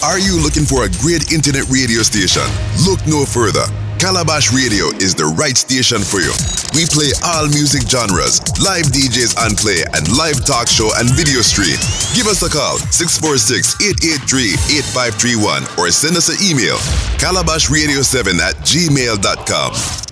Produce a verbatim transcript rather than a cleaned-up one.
Are you looking for a great internet radio station? Look no further. Calabash Radio is the right station for you. We play all music genres, live D Js on play, and live talk show and video stream. Give us a call, six four six, eight eight three, eight five three one, or send us an email, calabash radio seven at gmail dot com.